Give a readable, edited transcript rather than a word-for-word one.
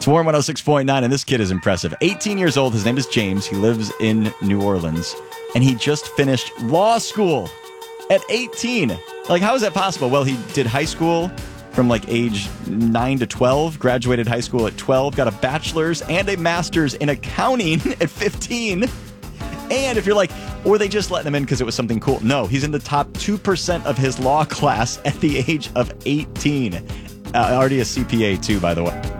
Swarm 106.9, and this kid is impressive. 18 years old. His name is James. He lives in New Orleans, and he just finished law school at 18. Like, how is that possible? Well, he did high school from like age 9 to 12, graduated high school at 12, got a bachelor's and a master's in accounting at 15. And if you're like, or they just let him in because it was something cool. No, he's in the top 2% of his law class at the age of 18. Already a CPA too, by the way.